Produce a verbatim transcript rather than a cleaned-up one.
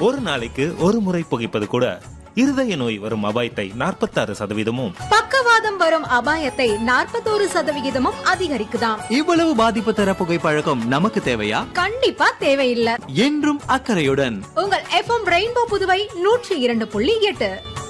ஒரு நாளைக்கு ஒரு முறை புகைப்பது கூட இருதய நோய் வரும் அபாயத்தை நாற்பத்தாறு சதவீதமும், பக்கவாதம் வரும் அபாயத்தை நாற்பத்தோரு சதவிகிதமும் அதிகரிக்குதாம். இவ்வளவு பாதிப்பு தர புகைப்பழக்கம் நமக்கு தேவையா? கண்டிப்பா தேவையில்லை. என்றும் அக்கறையுடன் உங்கள் எஃப்எம் ரெயின்போ புதுவை நூற்றி இரண்டு புள்ளி எட்டு.